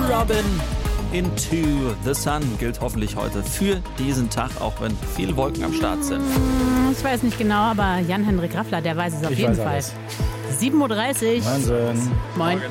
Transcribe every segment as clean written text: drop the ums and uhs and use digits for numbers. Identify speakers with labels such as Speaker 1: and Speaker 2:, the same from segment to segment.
Speaker 1: Robin, Into the Sun gilt hoffentlich heute für diesen Tag, auch wenn viele Wolken am Start sind.
Speaker 2: Ich weiß nicht genau, aber Jan-Henrik Raffler, der weiß es auf jeden Fall. 7:30 Uhr.
Speaker 3: Wahnsinn.
Speaker 2: Moin.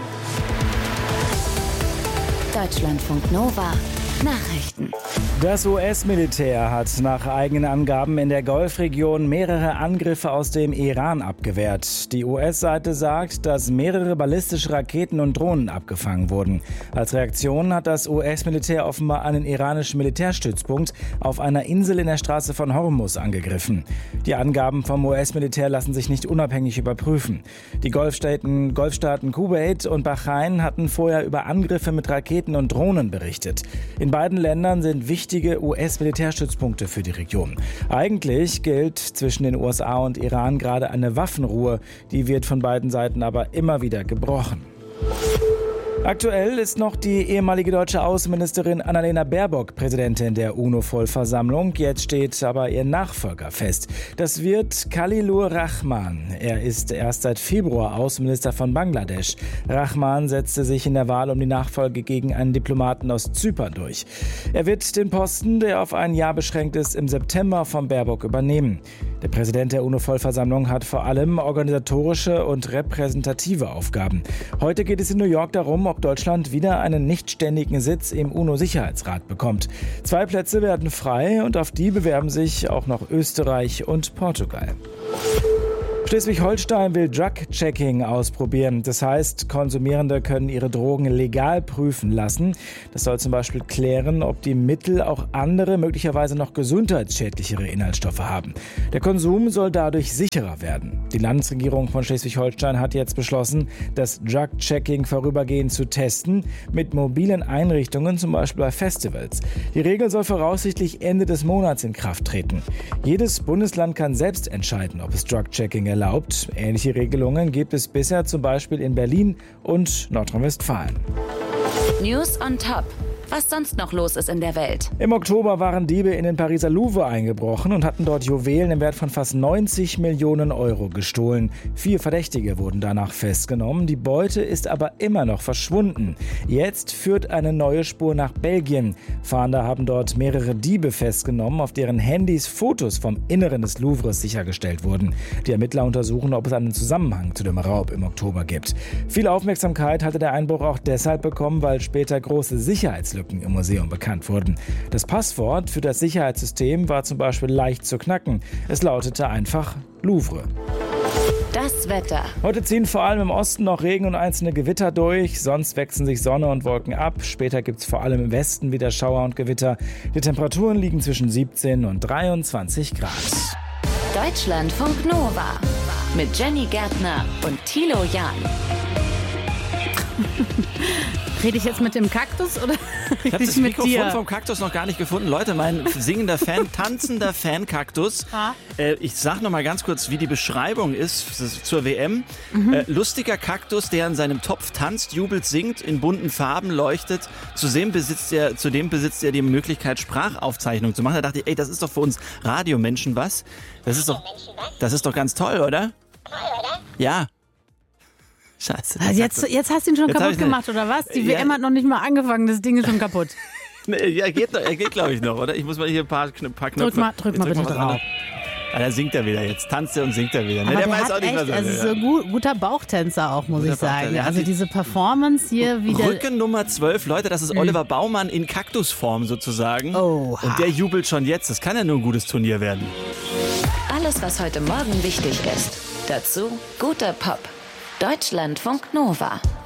Speaker 4: Deutschlandfunk Nova. Nachrichten.
Speaker 3: Das US-Militär hat nach eigenen Angaben in der Golfregion mehrere Angriffe aus dem Iran abgewehrt. Die US-Seite sagt, dass mehrere ballistische Raketen und Drohnen abgefangen wurden. Als Reaktion hat das US-Militär offenbar einen iranischen Militärstützpunkt auf einer Insel in der Straße von Hormuz angegriffen. Die Angaben vom US-Militär lassen sich nicht unabhängig überprüfen. Die Golfstaaten Kuwait und Bahrain hatten vorher über Angriffe mit Raketen und Drohnen berichtet. In beiden Ländern sind wichtige US-Militärstützpunkte für die Region. Eigentlich gilt zwischen den USA und Iran gerade eine Waffenruhe. Die wird von beiden Seiten aber immer wieder gebrochen. Aktuell ist noch die ehemalige deutsche Außenministerin Annalena Baerbock Präsidentin der UNO-Vollversammlung. Jetzt steht aber ihr Nachfolger fest. Das wird Khalilur Rahman. Er ist erst seit Februar Außenminister von Bangladesch. Rahman setzte sich in der Wahl um die Nachfolge gegen einen Diplomaten aus Zypern durch. Er wird den Posten, der auf ein Jahr beschränkt ist, im September von Baerbock übernehmen. Der Präsident der UNO-Vollversammlung hat vor allem organisatorische und repräsentative Aufgaben. Heute geht es in New York darum, ob Deutschland wieder einen nichtständigen Sitz im UNO-Sicherheitsrat bekommt. 2 Plätze werden frei und auf die bewerben sich auch noch Österreich und Portugal. Schleswig-Holstein will Drug-Checking ausprobieren. Das heißt, Konsumierende können ihre Drogen legal prüfen lassen. Das soll zum Beispiel klären, ob die Mittel auch andere, möglicherweise noch gesundheitsschädlichere Inhaltsstoffe haben. Der Konsum soll dadurch sicherer werden. Die Landesregierung von Schleswig-Holstein hat jetzt beschlossen, das Drug-Checking vorübergehend zu testen, mit mobilen Einrichtungen, zum Beispiel bei Festivals. Die Regel soll voraussichtlich Ende des Monats in Kraft treten. Jedes Bundesland kann selbst entscheiden, ob es Drug-Checking erlaubt. Ähnliche Regelungen gibt es bisher zum Beispiel in Berlin und Nordrhein-Westfalen.
Speaker 4: News on Top. Was sonst noch los ist in der Welt.
Speaker 3: Im Oktober waren Diebe in den Pariser Louvre eingebrochen und hatten dort Juwelen im Wert von fast 90 Millionen Euro gestohlen. 4 Verdächtige wurden danach festgenommen. Die Beute ist aber immer noch verschwunden. Jetzt führt eine neue Spur nach Belgien. Fahnder haben dort mehrere Diebe festgenommen, auf deren Handys Fotos vom Inneren des Louvres sichergestellt wurden. Die Ermittler untersuchen, ob es einen Zusammenhang zu dem Raub im Oktober gibt. Viel Aufmerksamkeit hatte der Einbruch auch deshalb bekommen, weil später große Sicherheitslücken im Museum bekannt wurden. Das Passwort für das Sicherheitssystem war zum Beispiel leicht zu knacken. Es lautete einfach Louvre.
Speaker 4: Das Wetter.
Speaker 3: Heute ziehen vor allem im Osten noch Regen und einzelne Gewitter durch. Sonst wechseln sich Sonne und Wolken ab. Später gibt es vor allem im Westen wieder Schauer und Gewitter. Die Temperaturen liegen zwischen 17 und 23 Grad.
Speaker 4: Deutschlandfunk Nova. Mit Jenny Gärtner und Thilo Jahn.
Speaker 2: Rede ich jetzt mit dem Kaktus oder
Speaker 1: Ich habe das
Speaker 2: mit
Speaker 1: Mikrofon
Speaker 2: dir?
Speaker 1: vom Kaktus noch gar nicht gefunden. Leute, mein singender tanzender Fan-Kaktus. Ich sag noch mal ganz kurz, wie die Beschreibung ist zur WM. Lustiger Kaktus, der in seinem Topf tanzt, jubelt, singt, in bunten Farben leuchtet. Zudem besitzt er die Möglichkeit, Sprachaufzeichnungen zu machen. Da dachte ich, ey, das ist doch für uns Radiomenschen was. Das ist doch ganz toll, oder? Ja. Scheiße.
Speaker 2: Also jetzt hast du ihn schon kaputt gemacht, oder was? Die WM hat noch nicht mal angefangen, das Ding ist schon kaputt.
Speaker 1: Er geht glaube ich noch, oder? Ich muss mal hier ein paar Knöpfe...
Speaker 2: Drück mal bitte drauf.
Speaker 1: Da singt er wieder jetzt. Tanzt er und singt er wieder.
Speaker 2: Aber der weiß auch nicht, was er ist. So guter Bauchtänzer auch, muss ich sagen. Also diese Performance hier wieder...
Speaker 1: Rücken Nummer 12, Leute, das ist Oliver Baumann in Kaktusform sozusagen.
Speaker 2: Oha.
Speaker 1: Und der jubelt schon jetzt. Das kann ja nur ein gutes Turnier werden.
Speaker 4: Alles, was heute Morgen wichtig ist. Dazu guter Pop. Deutschlandfunk Nova.